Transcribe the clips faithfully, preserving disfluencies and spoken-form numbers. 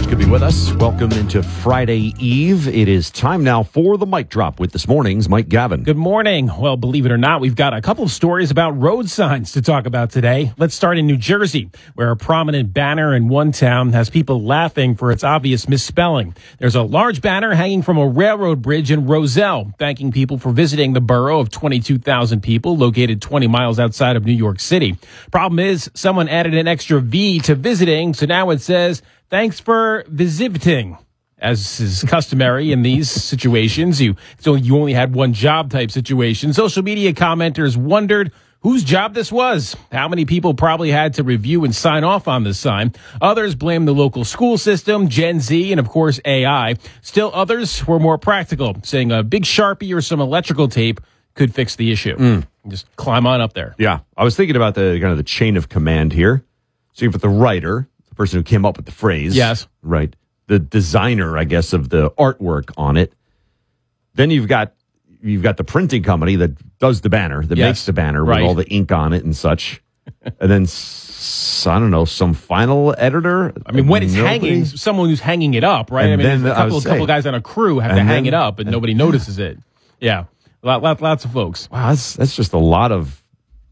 much. Good to be with us. Welcome into Friday Eve. It is time now for the Mic Drop with this morning's Mike Gavin. Good morning. Well, believe it or not, we've got a couple of stories about road signs to talk about today. Let's start in New Jersey, where a prominent banner in one town has people laughing for its obvious misspelling. There's a large banner hanging from a railroad bridge in Roselle, thanking people for visiting the borough of twenty-two thousand people located twenty miles outside of New York City. Problem is, someone added an extra V to visiting, so now it says, thanks for visiting. As is customary in these situations, you so you only had one job type situation. Social media commenters wondered whose job this was. How many people probably had to review and sign off on this sign? Others blamed the local school system, Gen Z, and of course A I. Still others were more practical, saying a big Sharpie or some electrical tape could fix the issue. Mm. Just climb on up there. Yeah, I was thinking about the kind of the chain of command here. So you've got the writer, the person who came up with the phrase. Yes. Right. The designer, I guess, of the artwork on it. Then you've got you've got the printing company that does the banner, that yes. makes the banner right. with all the ink on it and such. And then, s- I don't know, some final editor. I mean, when it's nobody? hanging, someone who's hanging it up, right? And I mean, then, a couple, I was couple saying, guys on a crew have to then, hang it up, and nobody notices it. Yeah, lot, lot, lots of folks. Wow, that's that's just a lot of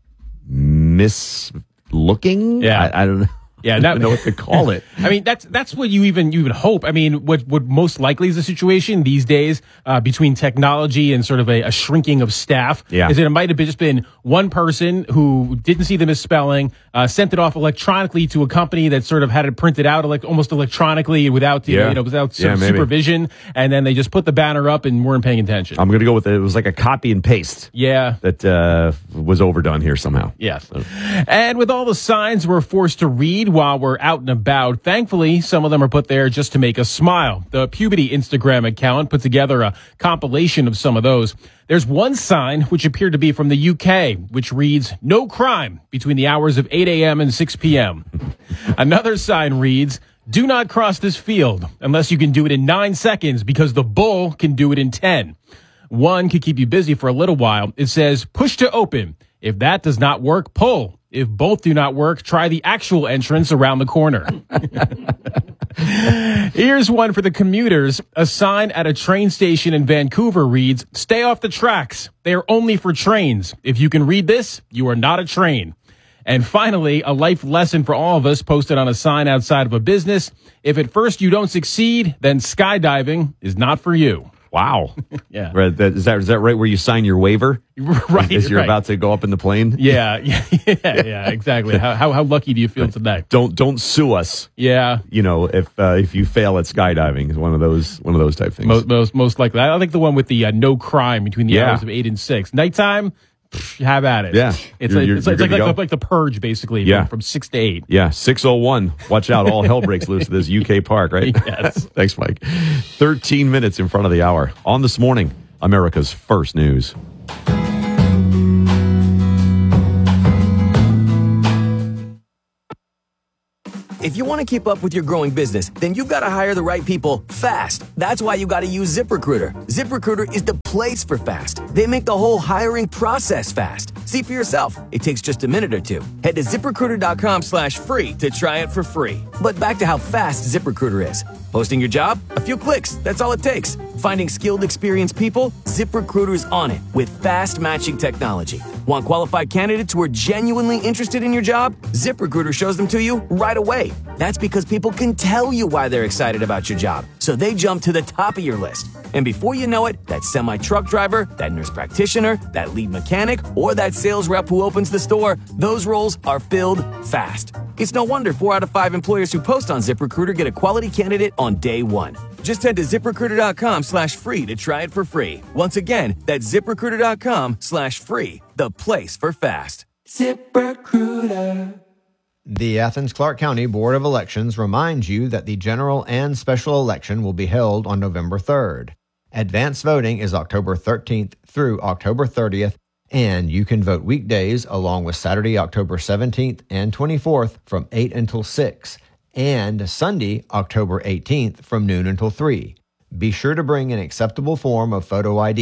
mislooking. Yeah, I, I don't know. Yeah, I don't know what to call it. I mean, that's that's what you even you would hope. I mean, what what most likely is the situation these days uh, between technology and sort of a, a shrinking of staff yeah. is that it might have been just been one person who didn't see the misspelling, uh, sent it off electronically to a company that sort of had it printed out like almost electronically without the, yeah. you know without yeah, supervision, and then they just put the banner up and weren't paying attention. I'm going to go with it. It was like a copy and paste. Yeah, that uh, was overdone here somehow. Yes, so. And with all the signs we're forced to read while we're out and about, thankfully, some of them are put there just to make us smile. The Puberty Instagram account put together a compilation of some of those. There's one sign which appeared to be from the U K, which reads, no crime between the hours of eight a.m. and six p.m. Another sign reads, do not cross this field unless you can do it in nine seconds because the bull can do it in ten. One could keep you busy for a little while. It says, push to open. If that does not work, pull. If both do not work, try the actual entrance around the corner. Here's one for the commuters. A sign at a train station in Vancouver reads, stay off the tracks. They are only for trains. If you can read this, you are not a train. And finally, a life lesson for all of us posted on a sign outside of a business. If at first you don't succeed, then skydiving is not for you. Wow. Yeah. Right, that, is, that, is that right where you sign your waiver? Right. As you're right. about to go up in the plane? Yeah. Yeah. Yeah. yeah exactly. How, how how lucky do you feel today? Don't don't sue us. Yeah. You know, if uh, if you fail at skydiving is one of those one of those type things. Most most, most likely. I think the one with the uh, no crime between the yeah. hours of eight and six. Nighttime, pff, have at it. Yeah. It's you're, like you're, it's, like, you're it's like, like, like, like the purge, basically, yeah. from, from six to eight. Yeah, six oh one. Watch out, all hell breaks loose at this U K park, right? Yes. Thanks, Mike. thirteen minutes in front of the hour. On This Morning, America's First News. If you want to keep up with your growing business, then you've got to hire the right people fast. That's why you got to use ZipRecruiter. ZipRecruiter is the place for fast. They make the whole hiring process fast. See for yourself. It takes just a minute or two. Head to ZipRecruiter.com slash free to try it for free. But back to how fast ZipRecruiter is. Posting your job? A few clicks. That's all it takes. Finding skilled, experienced people? ZipRecruiter's on it with fast matching technology. Want qualified candidates who are genuinely interested in your job? ZipRecruiter shows them to you right away. That's because people can tell you why they're excited about your job, so they jump to the top of your list. And before you know it, that semi-truck driver, that nurse practitioner, that lead mechanic, or that sales rep who opens the store, those roles are filled fast. It's no wonder four out of five employers who post on ZipRecruiter get a quality candidate on day one. Just head to ZipRecruiter.com slash free to try it for free. Once again, that's ZipRecruiter.com slash free, the place for fast. ZipRecruiter. The Athens-Clarke County Board of Elections reminds you that the general and special election will be held on November third. Advance voting is October thirteenth through October thirtieth, and you can vote weekdays along with Saturday, October seventeenth and twenty-fourth from eight until six, and Sunday, October eighteenth from noon until three. Be sure to bring an acceptable form of photo I D.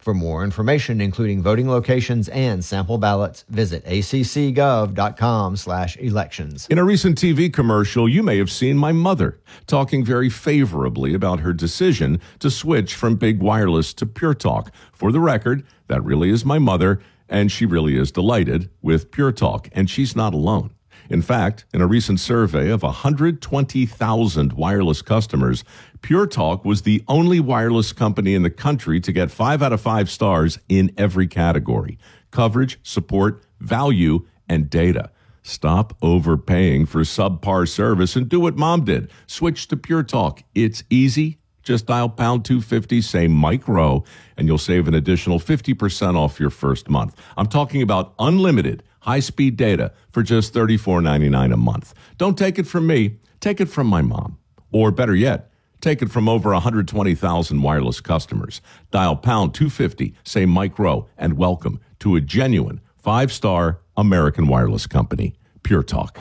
For more information, including voting locations and sample ballots, visit accgov.com slash elections. In a recent T V commercial, you may have seen my mother talking very favorably about her decision to switch from Big Wireless to Pure Talk. For the record, that really is my mother, and she really is delighted with Pure Talk, and she's not alone. In fact, in a recent survey of one hundred twenty thousand wireless customers, Pure Talk was the only wireless company in the country to get five out of five stars in every category: coverage, support, value, and data. Stop overpaying for subpar service and do what Mom did. Switch to Pure Talk. It's easy. Just dial pound two fifty, say Mike Rowe, and you'll save an additional fifty percent off your first month. I'm talking about unlimited high-speed data for just thirty-four ninety-nine a month. Don't take it from me. Take it from my mom. Or better yet, take it from over one hundred twenty thousand wireless customers. Dial pound two fifty, say Mike Rowe, and welcome to a genuine five-star American wireless company, Pure Talk.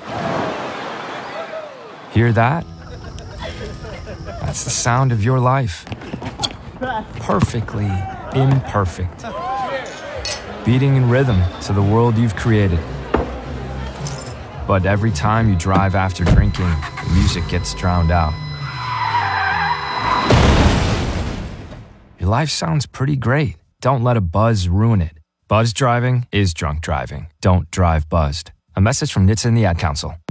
Hear that? That's the sound of your life. Perfectly imperfect. Beating in rhythm to the world you've created. But every time you drive after drinking, the music gets drowned out. Your life sounds pretty great. Don't let a buzz ruin it. Buzz driving is drunk driving. Don't drive buzzed. A message from N H T S A and the Ad Council.